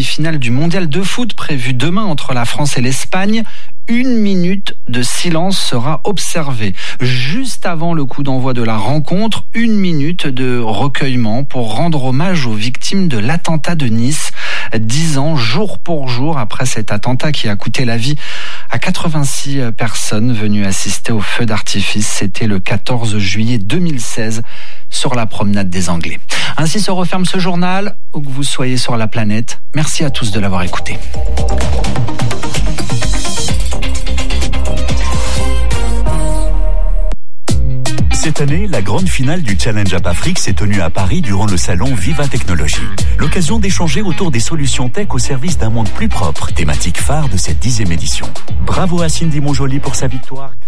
demi-finale du mondial de foot prévue demain entre la France et l'Espagne. 1 minute de silence sera observée. Juste avant le coup d'envoi de la rencontre, 1 minute de recueillement pour rendre hommage aux victimes de l'attentat de Nice. 10 ans, jour pour jour, après cet attentat qui a coûté la vie à 86 personnes venues assister au feu d'artifice. C'était le 14 juillet 2016 sur la promenade des Anglais. Ainsi se referme ce journal, où que vous soyez sur la planète. Merci à tous de l'avoir écouté. Cette année, la grande finale du Challenge App Afrique s'est tenue à Paris durant le salon Viva Technologie. L'occasion d'échanger autour des solutions tech au service d'un monde plus propre, thématique phare de cette 10e édition. Bravo à Cindy Monjoli pour sa victoire.